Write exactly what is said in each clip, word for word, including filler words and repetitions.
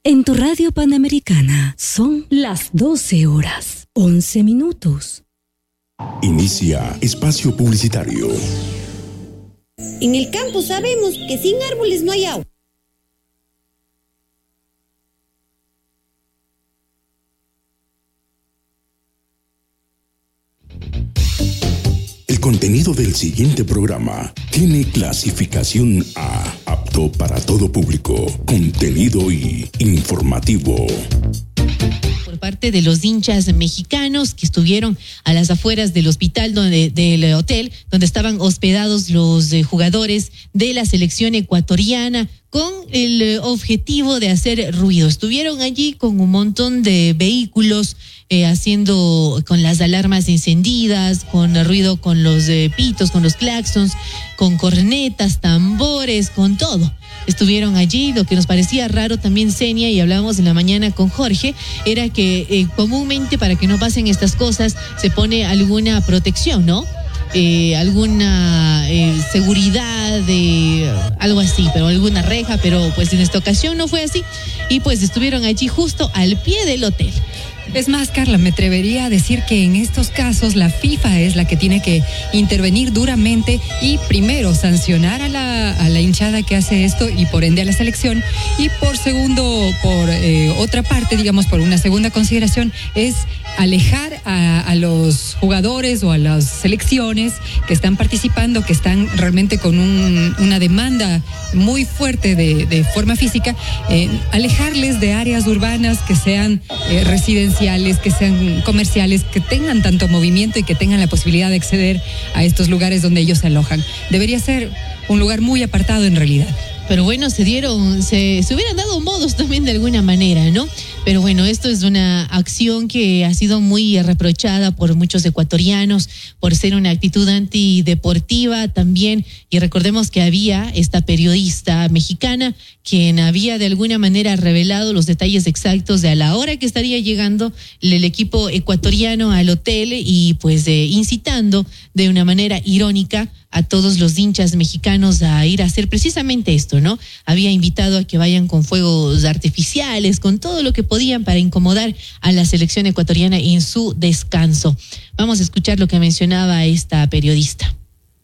En tu radio Panamericana son las doce horas, once minutos. Inicia espacio publicitario. En el campo sabemos que sin árboles no hay agua. El contenido del siguiente programa tiene clasificación A, apto para todo público, contenido y informativo. Por parte de los hinchas mexicanos que estuvieron a las afueras del hospital, donde, del hotel, donde estaban hospedados los eh, jugadores de la selección ecuatoriana, con el eh, objetivo de hacer ruido. Estuvieron allí con un montón de vehículos, eh, haciendo, con las alarmas encendidas, con el ruido, con los eh, pitos, con los claxons, con cornetas, tambores, con todo. Estuvieron allí. Lo que nos parecía raro también, Senia, y hablábamos en la mañana con Jorge, era que eh, comúnmente para que no pasen estas cosas se pone alguna protección, ¿no? Eh, alguna eh, seguridad, de algo así, pero alguna reja, pero pues en esta ocasión no fue así, y pues estuvieron allí justo al pie del hotel. Es más, Carla, me atrevería a decir que en estos casos la FIFA es la que tiene que intervenir duramente y primero sancionar a la, a la hinchada que hace esto y por ende a la selección, y por segundo, por eh, otra parte, digamos, por una segunda consideración, es alejar a, a los jugadores o a las selecciones que están participando, que están realmente con un, una demanda muy fuerte de, de forma física, eh, alejarles de áreas urbanas que sean eh, residenciales, que sean comerciales, que tengan tanto movimiento y que tengan la posibilidad de acceder a estos lugares donde ellos se alojan. Debería ser un lugar muy apartado en realidad. Pero bueno, se dieron, se, se hubieran dado modos también de alguna manera, ¿no? Pero bueno, esto es una acción que ha sido muy reprochada por muchos ecuatorianos por ser una actitud antideportiva también. Y recordemos que había esta periodista mexicana quien había de alguna manera revelado los detalles exactos de a la hora que estaría llegando el equipo ecuatoriano al hotel y pues eh, incitando de una manera irónica a todos los hinchas mexicanos a ir a hacer precisamente esto, ¿no? Había invitado a que vayan con fuegos artificiales, con todo lo que podían para incomodar a la selección ecuatoriana en su descanso. Vamos a escuchar lo que mencionaba esta periodista.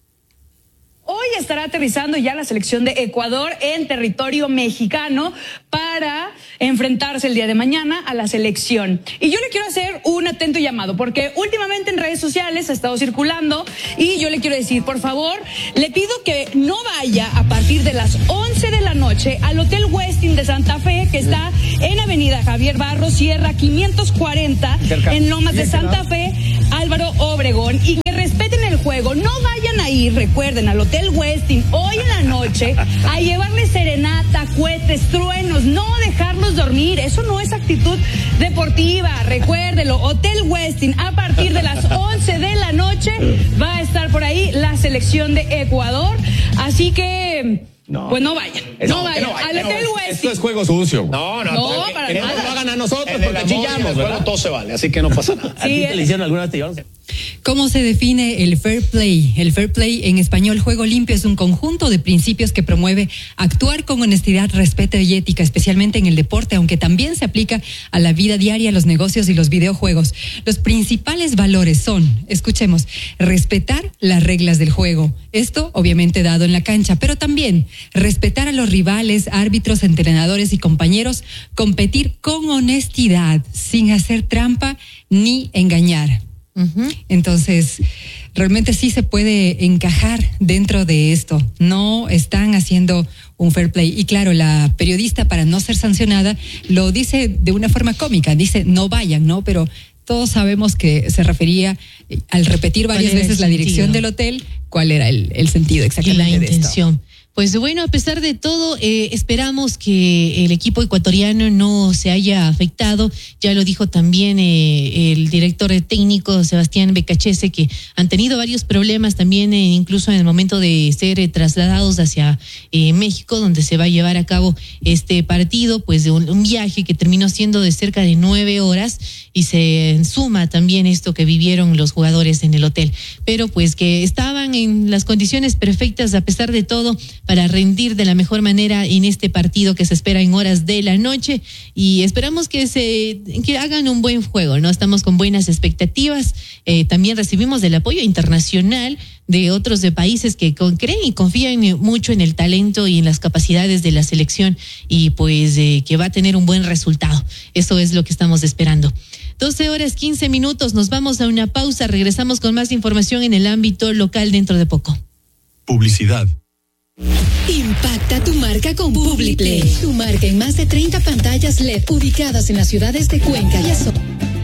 Hoy estará aterrizando ya la selección de Ecuador en territorio mexicano para enfrentarse el día de mañana a la selección. Y yo le quiero hacer un atento llamado, porque últimamente en redes sociales ha estado circulando, y yo le quiero decir, por favor, le pido que no vaya a partir de las once de la noche al Hotel Westin de Santa Fe, que está en Avenida Javier Barros Sierra quinientos cuarenta, cerca, en Lomas de Santa Fe, Álvaro Obregón, y que respeten el juego. No vayan a ir, recuerden, al Hotel Westin hoy en la noche a llevarle serenata, cohetes, truenos, no dejarlos dormir. Eso no es actitud deportiva, recuérdelo. Hotel Westin, a partir de las once de la noche va a estar por ahí la selección de Ecuador, así que no, pues no vayan, no, no vayan, no vayan al Hotel Westin. Esto es juego sucio. No, no, no, no para nada. No va a ganar nosotros porque chillamos, ¿verdad? Todo se vale, así que no pasa nada. Sí, ¿A ti te le hicieron alguna vez? Te llevaron? ¿Cómo se define el fair play? El fair play, en español, juego limpio, es un conjunto de principios que promueve actuar con honestidad, respeto y ética, especialmente en el deporte, aunque también se aplica a la vida diaria, los negocios y los videojuegos. Los principales valores son, escuchemos, respetar las reglas del juego. Esto, obviamente, dado en la cancha, pero también respetar a los rivales, árbitros, entrenadores y compañeros, competir con honestidad, sin hacer trampa ni engañar. Uh-huh. Entonces, realmente sí se puede encajar dentro de esto. No están haciendo un fair play. Y claro, la periodista, para no ser sancionada, lo dice de una forma cómica. Dice, no vayan, ¿no? Pero todos sabemos que se refería, al repetir varias veces la dirección del hotel, cuál era el, el sentido exactamente y la de intención. Esto. Pues bueno, a pesar de todo, eh, esperamos que el equipo ecuatoriano no se haya afectado. Ya lo dijo también eh, el director técnico Sebastián Becachese, que han tenido varios problemas también, eh, incluso en el momento de ser eh, trasladados hacia eh, México, donde se va a llevar a cabo este partido, pues de un, un viaje que terminó siendo de cerca de nueve horas, y se suma también esto que vivieron los jugadores en el hotel. Pero pues que estaban en las condiciones perfectas a pesar de todo para rendir de la mejor manera en este partido que se espera en horas de la noche, y esperamos que se que hagan un buen juego, ¿no? Estamos con buenas expectativas. Eh, también recibimos el apoyo internacional de otros de países que con, creen y confían mucho en el talento y en las capacidades de la selección, y pues eh, que va a tener un buen resultado. Eso es lo que estamos esperando. doce horas quince minutos, nos vamos a una pausa, regresamos con más información en el ámbito local dentro de poco. Publicidad. Impacta tu marca con Publiplay. Tu marca en más de treinta pantallas L E D ubicadas en las ciudades de Cuenca y Azul.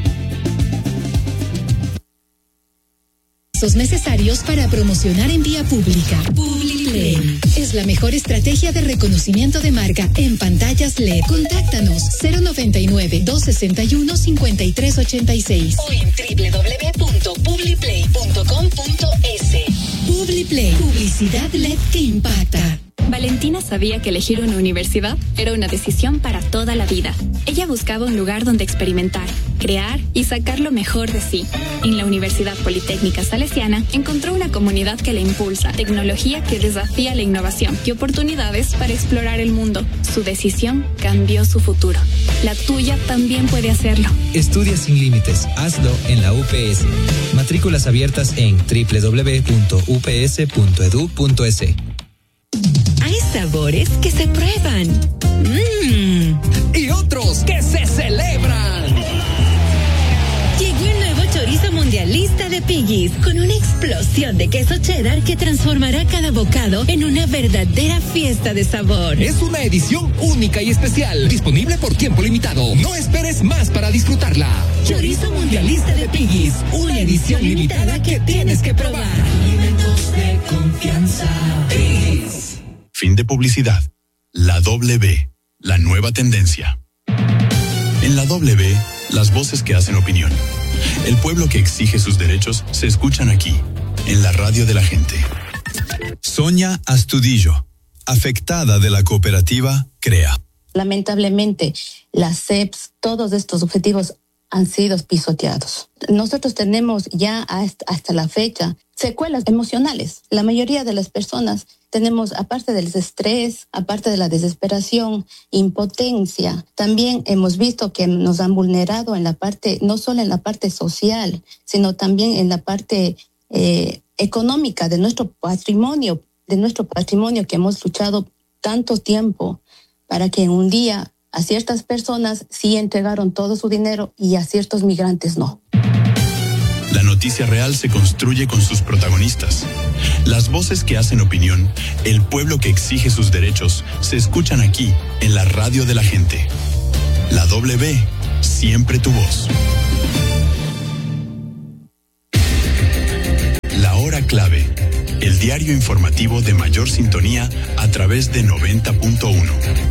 Necesarios para promocionar en vía pública. Publiplay es la mejor estrategia de reconocimiento de marca en pantallas L E D. Contáctanos cero noventa y nueve, doscientos sesenta y uno, cincuenta y tres ochenta y seis o en doble u doble u doble u punto publiplay punto com punto es. Publiplay, publicidad L E D que impacta. Valentina sabía que elegir una universidad era una decisión para toda la vida. Ella buscaba un lugar donde experimentar, crear y sacar lo mejor de sí. En la Universidad Politécnica Salesiana encontró una comunidad que la impulsa, tecnología que desafía la innovación y oportunidades para explorar el mundo. Su decisión cambió su futuro. La tuya también puede hacerlo. Estudia sin límites. Hazlo en la U P S. Matrículas abiertas en doble u doble u doble u punto u p s punto e d u punto e s. Hay sabores que se prueban. Mmm. Y otros que se celebran. Llegó el nuevo chorizo mundialista de Piggy's, con una explosión de queso cheddar que transformará cada bocado en una verdadera fiesta de sabor. Es una edición única y especial, disponible por tiempo limitado. No esperes más para disfrutarla. Chorizo mundialista de Piggy's, una edición limitada que tienes que probar. Alimentos de confianza. Piggy's. Fin de publicidad. La W, la nueva tendencia. En la W, las voces que hacen opinión. El pueblo que exige sus derechos se escuchan aquí, en la radio de la gente. Sonia Astudillo, afectada de la cooperativa CREA. Lamentablemente, las C E Ps, todos estos objetivos han sido pisoteados. Nosotros tenemos ya hasta, hasta la fecha secuelas emocionales. La mayoría de las personas tenemos, aparte del estrés, aparte de la desesperación, impotencia, también hemos visto que nos han vulnerado en la parte, no solo en la parte social, sino también en la parte eh, económica de nuestro patrimonio, de nuestro patrimonio que hemos luchado tanto tiempo para que en un día a ciertas personas sí entregaron todo su dinero y a ciertos migrantes no. La noticia real se construye con sus protagonistas. Las voces que hacen opinión, el pueblo que exige sus derechos, se escuchan aquí, en la radio de la gente. La W, siempre tu voz. La hora clave, el diario informativo de mayor sintonía a través de noventa punto uno.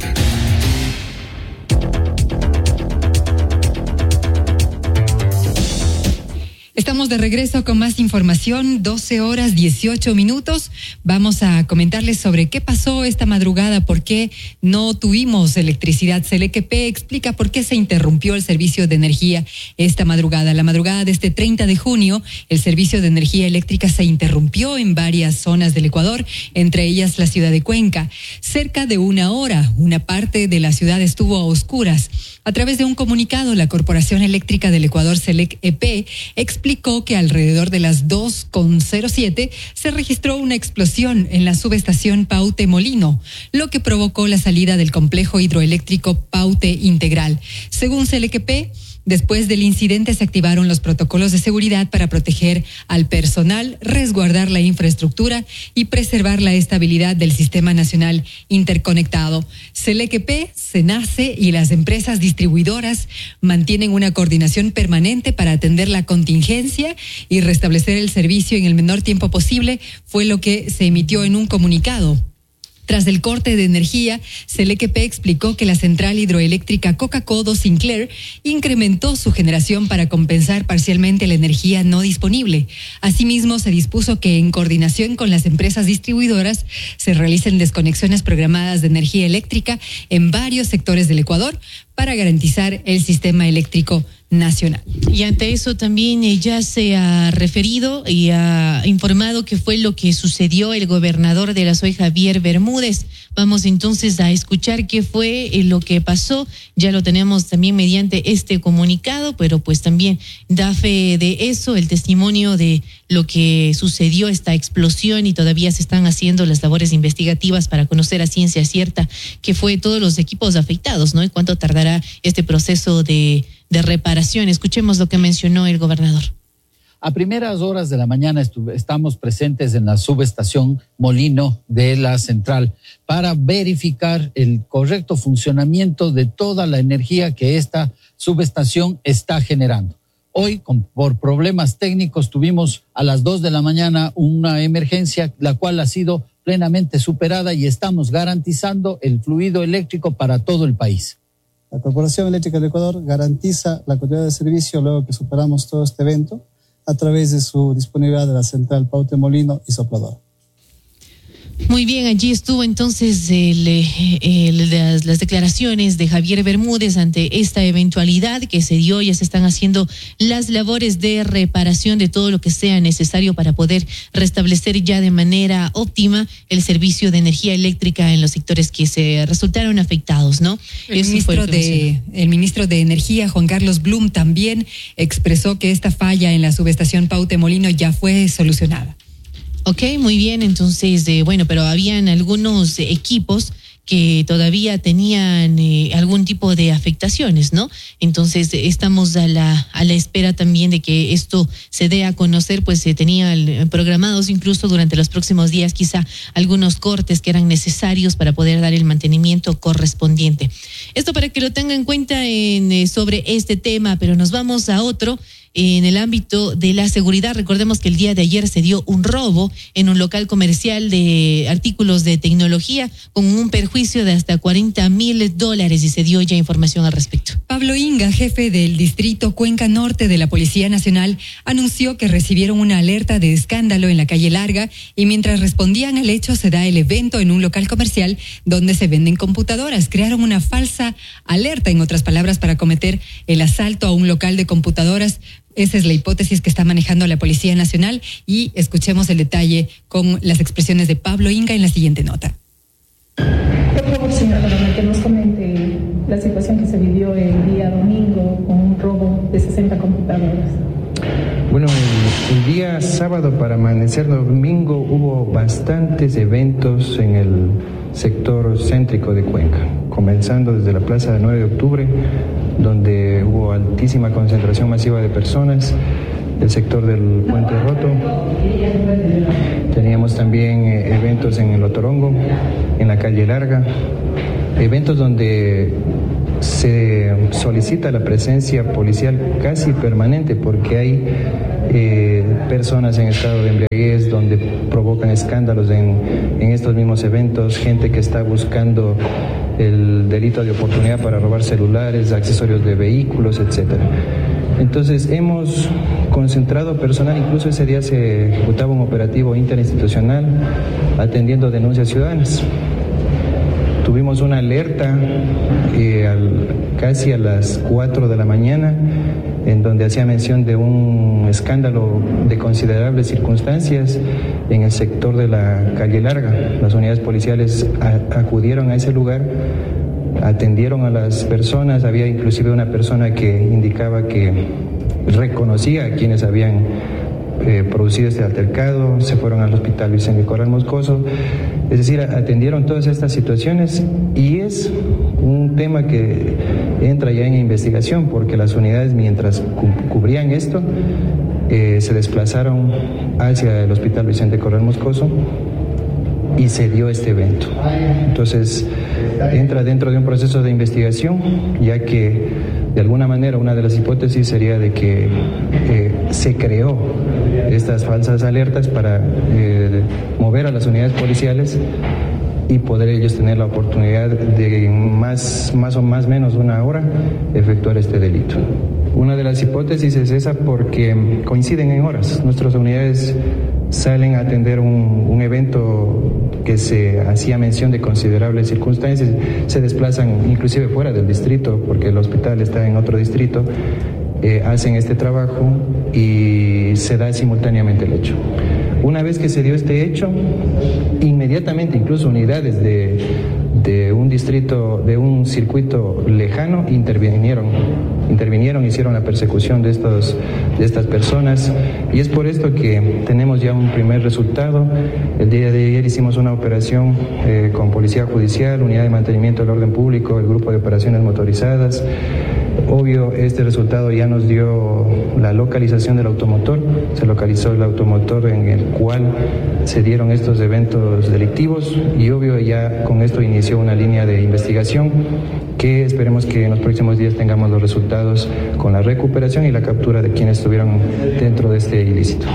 Estamos de regreso con más información, doce horas dieciocho minutos. Vamos a comentarles sobre qué pasó esta madrugada, por qué no tuvimos electricidad. Selequepé explica por qué se interrumpió el servicio de energía esta madrugada. La madrugada de este treinta de junio, el servicio de energía eléctrica se interrumpió en varias zonas del Ecuador, entre ellas la ciudad de Cuenca. Cerca de una hora, una parte de la ciudad estuvo a oscuras. A través de un comunicado, la Corporación Eléctrica del Ecuador, Selec-E P, explicó que alrededor de las dos con cero siete se registró una explosión en la subestación Paute Molino, lo que provocó la salida del complejo hidroeléctrico Paute Integral. Según Selec-E P, después del incidente se activaron los protocolos de seguridad para proteger al personal, resguardar la infraestructura y preservar la estabilidad del sistema nacional interconectado. Selec-E P, SENACE y las empresas distribuidoras mantienen una coordinación permanente para atender la contingencia y restablecer el servicio en el menor tiempo posible, fue lo que se emitió en un comunicado. Tras el corte de energía, Selec-E P explicó que la central hidroeléctrica Coca-Codo Sinclair incrementó su generación para compensar parcialmente la energía no disponible. Asimismo, se dispuso que en coordinación con las empresas distribuidoras se realicen desconexiones programadas de energía eléctrica en varios sectores del Ecuador para garantizar el sistema eléctrico nacional. Y ante eso también eh, ya se ha referido y ha informado que fue lo que sucedió el gobernador de la S O E, Javier Bermúdez. Vamos entonces a escuchar qué fue eh, lo que pasó. Ya lo tenemos también mediante este comunicado, pero pues también da fe de eso, el testimonio de lo que sucedió, esta explosión, y todavía se están haciendo las labores investigativas para conocer a ciencia cierta qué fue todos los equipos afectados, ¿no? Y cuánto tardará este proceso de de reparación. Escuchemos lo que mencionó el gobernador. A primeras horas de la mañana estamos presentes en la subestación Molino de la central para verificar el correcto funcionamiento de toda la energía que esta subestación está generando. Hoy, con, por problemas técnicos, tuvimos a las dos de la mañana una emergencia, la cual ha sido plenamente superada y estamos garantizando el fluido eléctrico para todo el país. La Corporación Eléctrica del Ecuador garantiza la continuidad de servicio luego que superamos todo este evento a través de su disponibilidad de la central Paute Molino y Soplador. Muy bien, allí estuvo entonces el, el, las, las declaraciones de Javier Bermúdez ante esta eventualidad que se dio. Ya se están haciendo las labores de reparación de todo lo que sea necesario para poder restablecer ya de manera óptima el servicio de energía eléctrica en los sectores que se resultaron afectados, ¿no? El, ministro de, el ministro de Energía, Juan Carlos Blum, también expresó que esta falla en la subestación Paute Molino ya fue solucionada. Ok, muy bien, entonces, eh, bueno, pero habían algunos eh, equipos que todavía tenían eh, algún tipo de afectaciones, ¿no? Entonces, eh, estamos a la a la espera también de que esto se dé a conocer, pues se tenían eh, programados incluso durante los próximos días quizá algunos cortes que eran necesarios para poder dar el mantenimiento correspondiente. Esto para que lo tengan en cuenta en, eh, sobre este tema, pero nos vamos a otro. En el ámbito de la seguridad, recordemos que el día de ayer se dio un robo en un local comercial de artículos de tecnología con un perjuicio de hasta cuarenta mil dólares y se dio ya información al respecto. Pablo Inga, jefe del distrito Cuenca Norte de la Policía Nacional, anunció que recibieron una alerta de escándalo en la calle Larga y mientras respondían al hecho se da el evento en un local comercial donde se venden computadoras. Crearon una falsa alerta, en otras palabras, para cometer el asalto a un local de computadoras. Esa es la hipótesis que está manejando la Policía Nacional y escuchemos el detalle con las expresiones de Pablo Inga en la siguiente nota. Por favor, señor, que nos comente la situación que se vivió el día domingo con un robo de sesenta computadoras. Bueno, el, el día sábado para amanecer domingo hubo bastantes eventos en el sector céntrico de Cuenca, comenzando desde la plaza del nueve de octubre, donde hubo altísima concentración masiva de personas, el sector del Puente Roto. Teníamos también eh, eventos en el Otorongo, en la calle Larga, eventos donde se solicita la presencia policial casi permanente porque hay eh, personas en estado de embriaguez donde provocan escándalos en, en estos mismos eventos, gente que está buscando el delito de oportunidad para robar celulares, accesorios de vehículos, etcétera. Entonces hemos concentrado personal, incluso ese día se ejecutaba un operativo interinstitucional atendiendo denuncias ciudadanas. Tuvimos una alerta eh, al, casi a las cuatro de la mañana en donde hacía mención de un escándalo de considerables circunstancias en el sector de la calle Larga. Las unidades policiales a, acudieron a ese lugar, atendieron a las personas, había inclusive una persona que indicaba que reconocía a quienes habían eh, producido este altercado, se fueron al hospital Vicente Coral Moscoso, es decir, atendieron todas estas situaciones y es un tema que entra ya en investigación porque las unidades mientras cu- cubrían esto eh, se desplazaron hacia el hospital Vicente Coral Moscoso y se dio este evento. Entonces entra dentro de un proceso de investigación, ya que de alguna manera una de las hipótesis sería de que eh, se creó estas falsas alertas para eh, mover a las unidades policiales y poder ellos tener la oportunidad de más, más o más menos una hora efectuar este delito. Una de las hipótesis es esa porque coinciden en horas. Nuestras unidades salen a atender un, un evento que se hacía mención de considerables circunstancias, se desplazan inclusive fuera del distrito porque el hospital está en otro distrito, eh, hacen este trabajo y se da simultáneamente el hecho. Una vez que se dio este hecho, inmediatamente incluso unidades de, de un distrito, de un circuito lejano intervinieron, intervinieron, hicieron la persecución de, estos, de estas personas, y es por esto que tenemos ya un primer resultado. El día de ayer hicimos una operación eh, con Policía Judicial, Unidad de Mantenimiento del Orden Público, el Grupo de Operaciones Motorizadas. Obvio, este resultado ya nos dio la localización del automotor. Se localizó el automotor en el cual se dieron estos eventos delictivos, y obvio ya con esto inició una línea de investigación que esperemos que en los próximos días tengamos los resultados con la recuperación y la captura de quienes estuvieron dentro de este ilícito.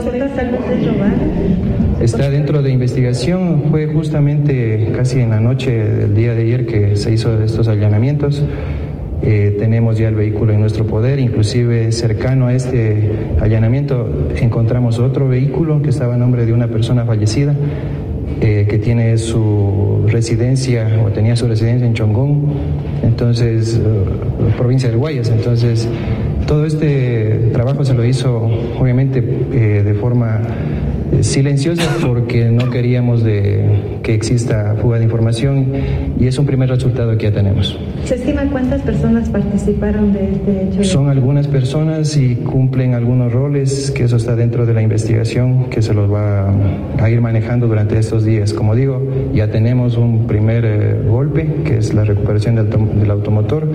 Está dentro de investigación. Fue justamente casi en la noche del día de ayer que se hizo estos allanamientos. Eh, tenemos ya el vehículo en nuestro poder, inclusive cercano a este allanamiento encontramos otro vehículo que estaba a nombre de una persona fallecida, eh, que tiene su residencia o tenía su residencia en Chongón, entonces, uh, provincia del Guayas. Entonces, todo este trabajo se lo hizo obviamente eh, de forma silenciosa porque no queríamos de que exista fuga de información, y es un primer resultado que ya tenemos. ¿Se estima cuántas personas participaron de este hecho? Son algunas personas y cumplen algunos roles, que eso está dentro de la investigación que se los va a ir manejando durante estos días. Como digo, ya tenemos un primer eh, golpe, que es la recuperación del, del automotor,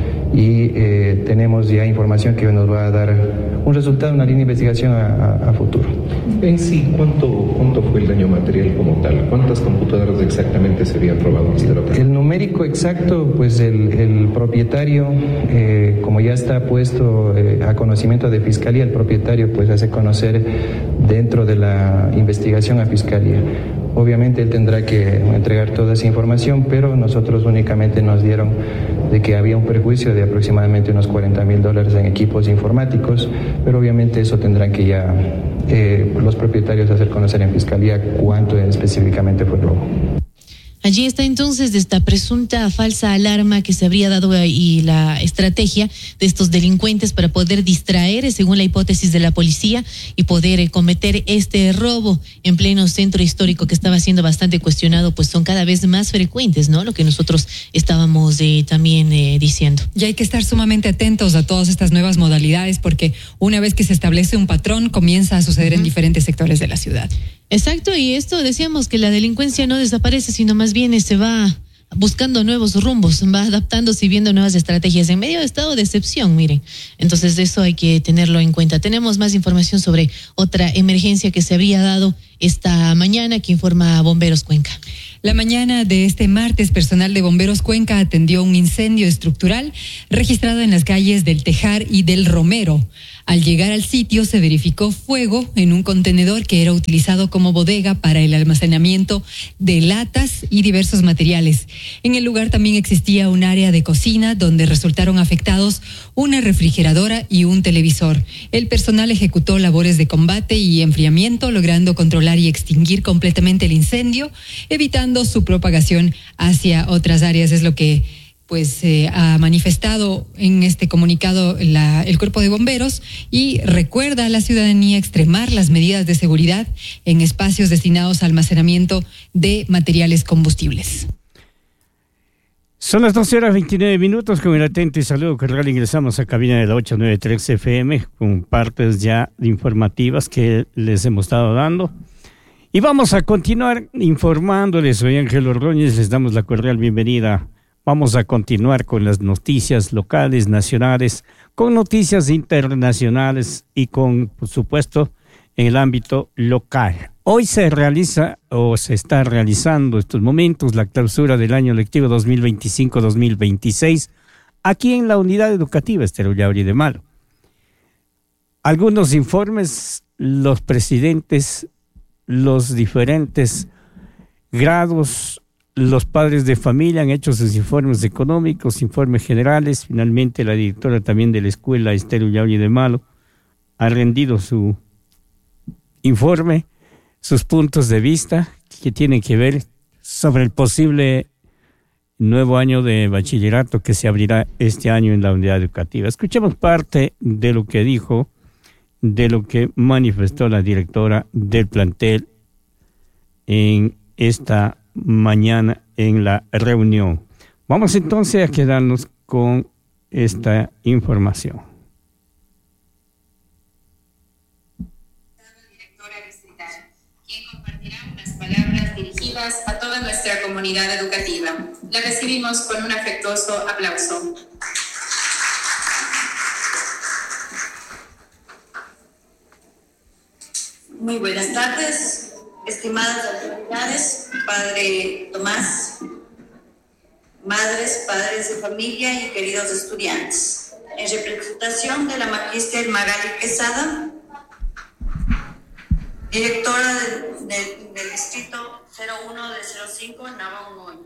y eh, tenemos ya información que nos va a dar un resultado, una línea de investigación a, a, a futuro. En sí, ¿cuánto, ¿cuánto fue el daño material como tal? ¿Cuántas computadoras exactamente se habían robado? El numérico exacto, pues el, el propietario, eh, como ya está puesto eh, a conocimiento de Fiscalía, el propietario pues hace conocer dentro de la investigación a Fiscalía. Obviamente él tendrá que entregar toda esa información, pero nosotros únicamente nos dieron de que había un perjuicio de aproximadamente unos cuarenta mil dólares en equipos informáticos, pero obviamente eso tendrán que ya eh, los propietarios hacer conocer en Fiscalía cuánto específicamente fue el robo. Allí está entonces de esta presunta falsa alarma que se habría dado y la estrategia de estos delincuentes para poder distraer, según la hipótesis de la policía, y poder cometer este robo en pleno centro histórico que estaba siendo bastante cuestionado, pues son cada vez más frecuentes, ¿no? Lo que nosotros estábamos eh, también eh, diciendo. Y hay que estar sumamente atentos a todas estas nuevas modalidades, porque una vez que se establece un patrón, comienza a suceder uh-huh. en diferentes sectores de la ciudad. Exacto, y esto decíamos que la delincuencia no desaparece, sino más bien se va buscando nuevos rumbos, va adaptándose y viendo nuevas estrategias en medio de estado de excepción, miren. Entonces eso hay que tenerlo en cuenta. Tenemos más información sobre otra emergencia que se habría dado esta mañana, que informa Bomberos Cuenca. La mañana de este martes, personal de Bomberos Cuenca atendió un incendio estructural registrado en las calles del Tejar y del Romero. Al llegar al sitio se verificó fuego en un contenedor que era utilizado como bodega para el almacenamiento de latas y diversos materiales. En el lugar también existía un área de cocina donde resultaron afectados una refrigeradora y un televisor. El personal ejecutó labores de combate y enfriamiento, logrando controlar y extinguir completamente el incendio, evitando su propagación hacia otras áreas. Es lo que pues eh, ha manifestado en este comunicado la, el Cuerpo de Bomberos, y recuerda a la ciudadanía extremar las medidas de seguridad en espacios destinados al almacenamiento de materiales combustibles. Son las doce horas veintinueve minutos. Con el atento y saludo cordial ingresamos a cabina de la ocho noventa y tres F M con partes ya informativas que les hemos estado dando. Y vamos a continuar informándoles. Soy Ángel Ordóñez, les damos la cordial bienvenida. Vamos a continuar con las noticias locales, nacionales, con noticias internacionales y con, por supuesto, en el ámbito local. Hoy se realiza o se está realizando en estos momentos la clausura del año lectivo dos mil veinticinco dos mil veintiséis aquí en la unidad educativa Estero Yauri de Malo. Algunos informes, los presidentes, los diferentes grados, los padres de familia han hecho sus informes económicos, informes generales. Finalmente la directora también de la escuela Estero Yauri de Malo ha rendido su informe, sus puntos de vista que tienen que ver sobre el posible nuevo año de bachillerato que se abrirá este año en la unidad educativa. Escuchemos parte de lo que dijo, de lo que manifestó la directora del plantel en esta mañana en la reunión. Vamos entonces a quedarnos con esta información. Directora distrital, quien compartirá unas palabras dirigidas a toda nuestra comunidad educativa. La recibimos con un afectuoso aplauso. Muy buenas tardes, estimadas autoridades, padre Tomás, madres, padres de familia y queridos estudiantes. En representación de la magíster Magali Quesada, directora de, de, del distrito cero uno de cero cinco, Navajo.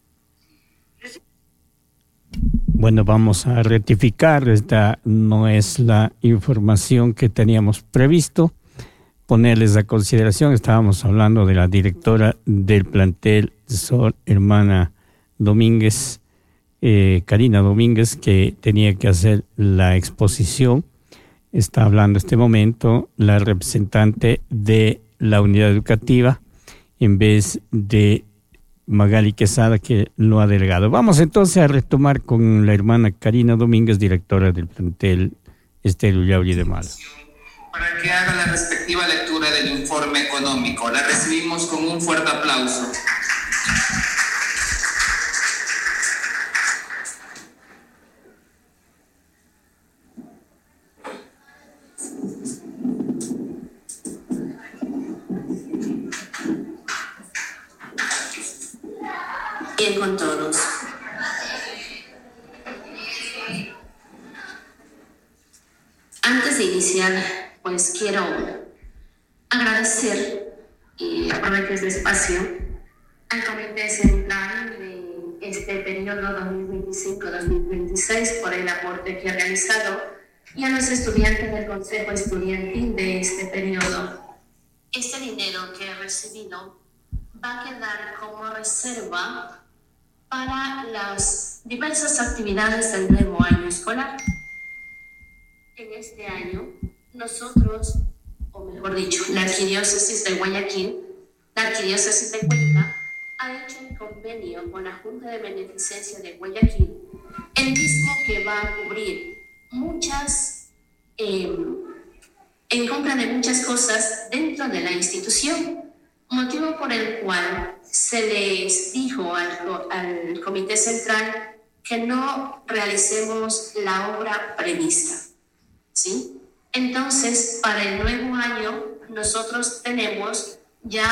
Bueno, vamos a rectificar, esta no es la información que teníamos previsto. Ponerles a consideración, estábamos hablando de la directora del plantel Sor Hermana Domínguez, eh, Karina Domínguez, que tenía que hacer la exposición. Está hablando en este momento la representante de la unidad educativa en vez de Magali Quesada, que lo ha delegado. Vamos entonces a retomar con la hermana Karina Domínguez, directora del plantel Estero Yauri de Mala. Para que haga la respectiva lectura del informe económico. La recibimos con un fuerte aplauso. Bien con todos. Antes de iniciar, pues quiero agradecer y aprovechar este espacio al Comité Central de este periodo dos mil veinticinco dos mil veintiséis por el aporte que ha realizado y a los estudiantes del Consejo Estudiantil de este periodo. Este dinero que he recibido va a quedar como reserva para las diversas actividades del nuevo año escolar. En este año, nosotros, o mejor dicho, la Arquidiócesis de Guayaquil, la Arquidiócesis de Cuenca, ha hecho un convenio con la Junta de Beneficencia de Guayaquil, el mismo que va a cubrir muchas, eh, en compra de muchas cosas dentro de la institución, motivo por el cual se les dijo al, al Comité Central que no realicemos la obra prevista. ¿Sí? Entonces, para el nuevo año, nosotros tenemos ya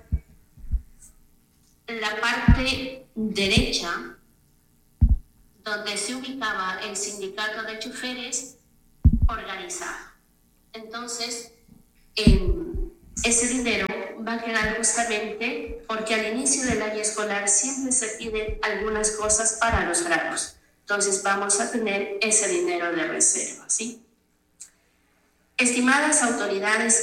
la parte derecha, donde se ubicaba el sindicato de choferes organizado. Entonces, eh, ese dinero va a quedar justamente porque al inicio del año escolar siempre se piden algunas cosas para los grados. Entonces, vamos a tener ese dinero de reserva, ¿sí? Estimadas autoridades